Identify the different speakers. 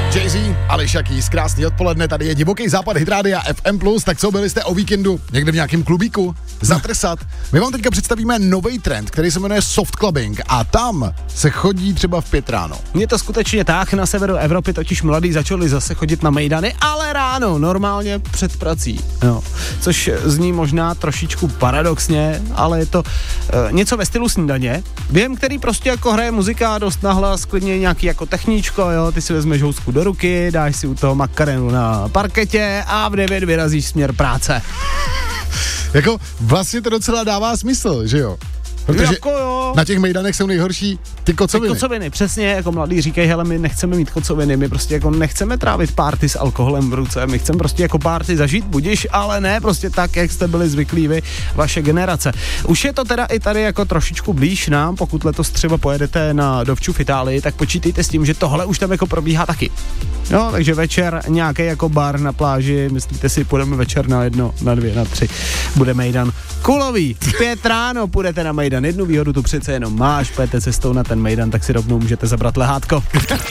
Speaker 1: Jay-Z, Alicia Keys, krásný odpoledne, tady je Divoký západ Hydrádia FM+, tak co, byli jste o víkendu někde v nějakém klubíku zatrsat? My vám teďka představíme nový trend, který se jmenuje soft clubbing a tam se chodí třeba v 5 ráno.
Speaker 2: Je to skutečně tak, na severu Evropy totiž mladí začali zase chodit na mejdany, ale ráno, normálně před prací, jo. Což zní možná trošičku paradoxně, ale je to něco ve stylu snídaně, během který prostě jako hraje muzika dost nahlas, klidně nějaký jako techníčko, jo, ty si vezmeš housku do ruky, dáš si u toho makarenu na parketě a v 9 vyrazíš směr práce.
Speaker 1: Jako vlastně to docela dává smysl, že jo? Protože
Speaker 2: jako jo.
Speaker 1: Na těch mejdanech jsou nejhorší ty kocoviny.
Speaker 2: Ty kocoviny, přesně, jako mladí říkají, hele, my nechceme mít kocoviny, my prostě jako nechceme trávit party s alkoholem v ruce, my chceme prostě jako party zažít, budiš, ale ne prostě tak, jak jste byli zvyklí vy, vaše generace. Už je to teda i tady jako trošičku blíž nám, pokud letos třeba pojedete na dovču v Itálii, tak počítejte s tím, že tohle už tam jako probíhá taky. Jo, takže večer nějaký jako bar na pláži, myslíte si, půjdeme večer na 1, na 2, na 3, bude mejdan kulový, v 5 ráno půjdete na mejdan, jednu výhodu tu přece jenom máš, pojete cestou na ten mejdan, tak si rovnou můžete zabrat lehátko.